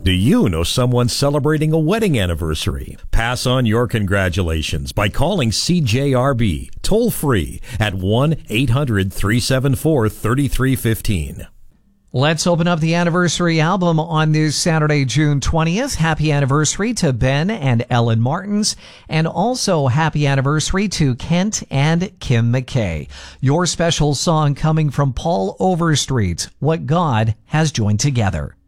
Do you know someone celebrating a wedding anniversary? Pass on your congratulations by calling CJRB toll free at 1-800-374-3315. Let's open up the anniversary album on this Saturday, June 20th. Happy anniversary to Ben and Ellen Martins, and also happy anniversary to Kent and Kim McKay. Your special song coming from Paul Overstreet, What God Has Joined Together.